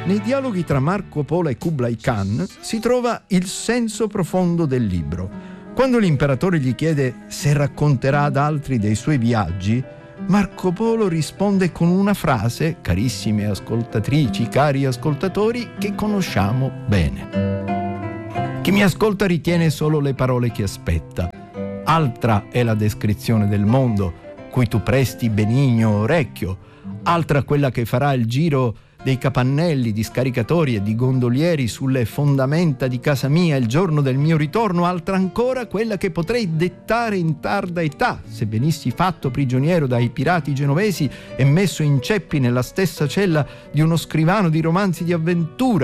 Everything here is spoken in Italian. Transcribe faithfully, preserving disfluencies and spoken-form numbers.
Nei dialoghi tra Marco Polo e Kublai Khan si trova il senso profondo del libro. Quando l'imperatore gli chiede se racconterà ad altri dei suoi viaggi, Marco Polo risponde con una frase, carissime ascoltatrici, cari ascoltatori, che conosciamo bene. Chi mi ascolta ritiene solo le parole che aspetta. Altra è la descrizione del mondo, cui tu presti benigno orecchio. Altra quella che farà il giro dei capannelli, di scaricatori e di gondolieri sulle fondamenta di casa mia il giorno del mio ritorno, altra ancora quella che potrei dettare in tarda età, se venissi fatto prigioniero dai pirati genovesi e messo in ceppi nella stessa cella di uno scrivano di romanzi di avventura.